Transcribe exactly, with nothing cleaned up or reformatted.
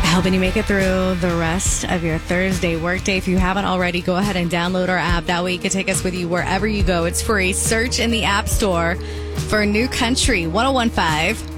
Hoping you make it through the rest of your Thursday workday. If you haven't already, go ahead and download our app. That way you can take us with you wherever you go. It's free. Search in the App Store for New Country ten fifteen.